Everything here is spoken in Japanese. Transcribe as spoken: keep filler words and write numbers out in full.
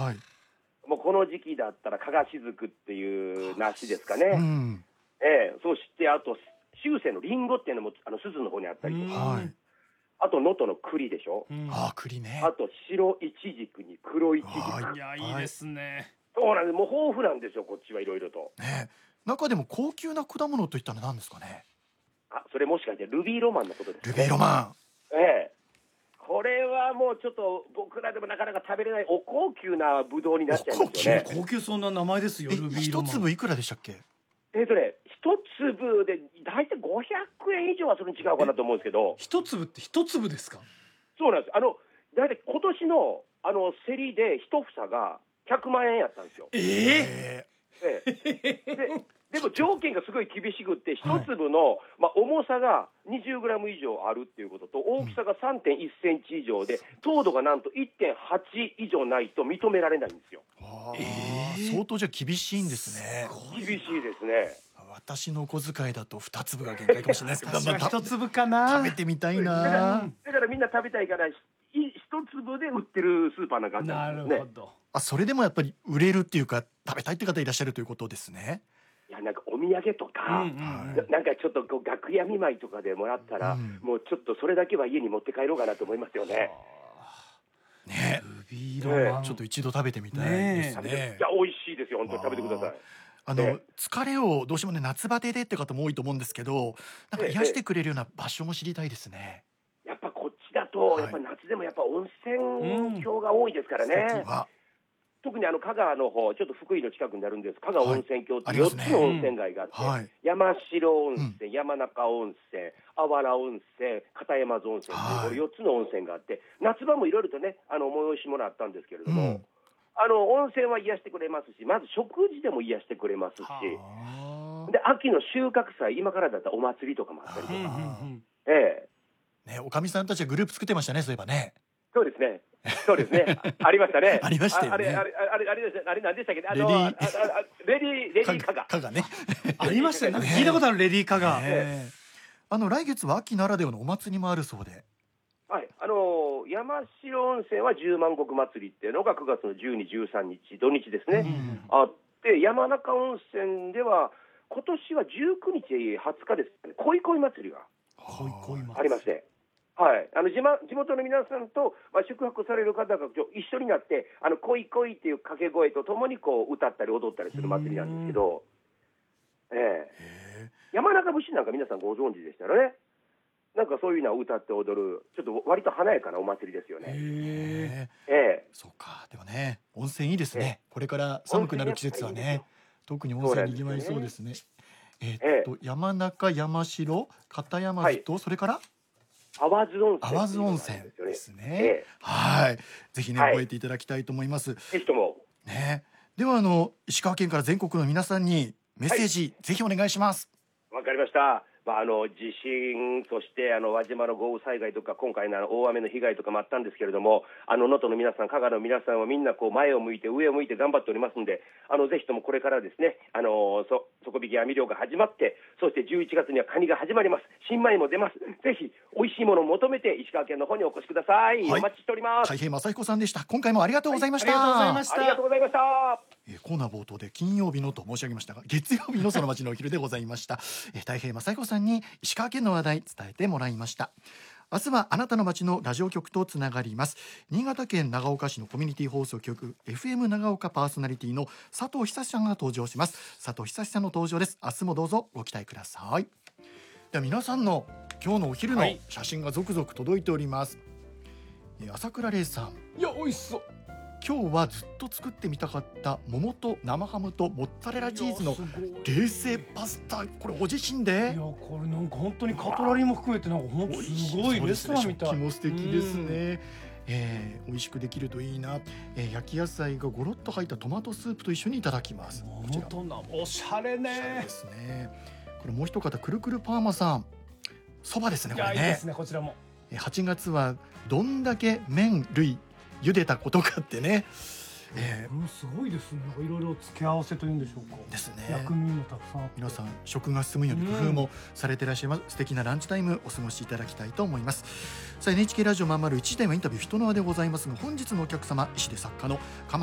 はい、 もうこの時期だったら加賀雫っていう梨ですかね、 うん、 ええ、そしてあと終生のリンゴっていうのもあの鈴の方にあったりとか、 はい、 あと能登の栗でしょ、 うん、 ああ栗ね、 あと白いちじくに黒いちじく、 いやいいですね。 そうなんです、もう豊富なんですよこっちはいろいろと。 ね、中でも高級な果物といったら何ですかね。 あ、それもしかしてルビーロマンのことですルね。 ビーロマええ、これはもうちょっと僕らでもなかなか食べれないお高級なブドウになっちゃいますよね。 高級そうな名前ですよ。 ン、えルビーロマン。 一粒いくらでしたっけ。 えっとね、一粒で大体ごひゃくえん以上はそれに違うかなと思うんですけど、 一粒って一粒ですか。 そうなんです。あの大体今年のあの競りで一房がひゃくまんえんやったんですよ。 ええええ、ででも条件がすごい厳しくって一粒の、まあ、重さが にじゅうグラム 以上あるっていうことと大きさが さんてんいちセンチ以上で糖度がなんと いってんはち 以上ないと認められないんですよ。 ー、あーえー相当じゃ厳しいんですね。 厳しいですね。 私の小遣いだと二粒が限界かもしれないですけど、 私はまあた一粒かな。 食べてみたいだからな。 だからみんな食べたいからい一粒で売ってるスーパーなんかあったなんるですね。 ほど。 あ、それでもやっぱり売れるっていうか食べたいって方いらっしゃるということですね。 いやなんかお土産とか、 うんうんうんななんかちょっとこう楽屋見舞いとかでもらったら、 うんもうちょっとそれだけは家に持って帰ろうかなと思いますよね。 ね、 ルビーロマン。 ちょっと一度食べてみたいですいね。 や美味しいですよ本当に食べてください。 あの、 ええ疲れをどうしてもね夏バテでって方も多いと思うんですけど、なんか癒してくれるような場所も知りたいですね。 やっぱこっちだと、 はいやっぱ夏でもやっぱ温泉郷が多いですからね。 は特にあの香川の方、ちょっと福井の近くになるんです。香川温泉郷ってはいよっつありますねの温泉街があって、 はい山城温泉、山中温泉、あわら温泉、片山津温泉はいというよっつの温泉があって、夏場もいろいろとね、あの催し物あったんですけれども、 うんあの温泉は癒してくれますし、まず食事でも癒してくれますし、 はあで秋の収穫祭、今からだったらお祭りとかもあったりとあ。うんか、 うんうん。 ええ、 ね、おかみさんたちはグループ作ってましたね、そういえばね。 そうですね。そうですね。あありましたね。 ありましたよねああれ、あれ、あれ、あれですね、あれ何でしたっけ、あの、 レディーあああレディー、レディーカガ。 かがね。 ありましたよ。なんか聞いたことあるレディーカガー。 ねあの来月は秋ならではのお祭りもあるそうで。 はい、あの山城温泉は十万石祭りっていうのがくがつのじゅうに、じゅうさんにち、土日ですね。 うんあって、山中温泉では、今年はじゅうくにち、はつかですね、恋恋祭りが恋恋祭りありまして。はい、あの地ま地元の皆さんと、まあ、宿泊される方がちょ一緒になって「あの恋恋」っていう掛け声とともにこう歌ったり踊ったりする祭りなんですけど、ええ、 へ山中節なんか皆さんご存知でしたらね、なんかそういうのを歌って踊るちょっと割と華やかなお祭りですよえね。 へえ。 ええ、 そうか。でもね、温泉いいですね。これから寒くなる季節はね温泉やっぱいいですよ、 特に温泉にぎわいそうですね。ええっと山中、山城、片山津とそれから淡津温泉淡津温泉っていうのがあるんですよね。 えはい。ぜひねはい覚えていただきたいと思います。 え、ぜひともね。ではあの石川県から全国の皆さんにメッセージ、ぜひお願いします。 わかりました。まあ、あの地震、そしてあの輪島の豪雨災害とか、今回のあの大雨の被害とかもあったんですけれども、あの能登の皆さん、香川の皆さんはみんなこう前を向いて、上を向いて頑張っておりますんで、あのぜひともこれからですね、あのそ底引き網漁が始まって、そしてじゅういちがつにはカニが始まります、新米も出ます、ぜひ美味しいものを求めて、石川県の方にお越しください。 はいお待ちしております。 海平正彦さんでした。今回もありがとうございました。 はいありがとうございましありがとうございました。 えーコーナー冒頭で金曜日のと申し上げましたが、月曜日のその街のお昼でございました。えー、太平正彦さんに石川県の話題伝えてもらいました。明日はあなたの街のラジオ局とつながります。新潟県長岡市のコミュニティ放送局 エフエム 長岡パーソナリティの佐藤久志さんが登場します。佐藤久志さんの登場です。明日もどうぞご期待ください。では皆さんの今日のお昼の写真が続々届いております。えー朝倉玲さん、 いや美味しそう。 今日はずっと作ってみたかった桃と生ハムとモッツァレラチーズのいやすごい冷製パスタ、これご自身いでやこれなんか本当にカトラリーも含めてなんか本当すごいレストランみたい。 食器も素敵ですね。えー、美味しくできるといいな、えー、焼き野菜がゴロッと入ったトマトスープと一緒にいただきます。こちら桃となおしゃれおしゃれねで。すね。これもう一方くるくるパーマさん、そばですねいこれね。 やいいですねこちらも。 えーはちがつはどんだけ麺類茹でたことかってね、えうんすごいですね。なんかいろいろ付け合わせというんでしょうか。 ー、ですね。 薬味もたくさんあって。 皆さん食が進むように工夫もされていらっしゃいます。素敵なランチタイムお過ごしいただきたいと思います。さあ エヌエイチケー ラジオまんまるいちじ台はインタビュー人の輪でございますが、本日のお客様医師で作家の鎌